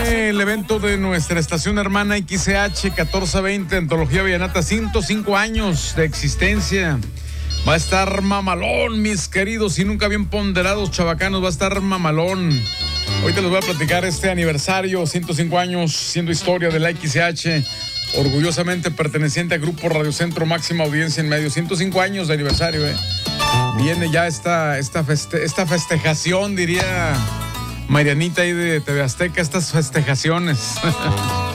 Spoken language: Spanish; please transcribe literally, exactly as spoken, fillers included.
El evento de nuestra estación hermana X C H catorce veinte, Antología Vallenata, ciento cinco años de existencia. Va a estar mamalón, mis queridos y nunca bien ponderados chavacanos, va a estar mamalón. Hoy te les voy a platicar este aniversario, ciento cinco años, siendo historia de la X C H, orgullosamente perteneciente al Grupo Radio Centro, máxima audiencia en medio. ciento cinco años de aniversario, eh. Viene ya esta, esta, feste, esta festejación, diría Marianita ahí de T V Azteca, estas festejaciones.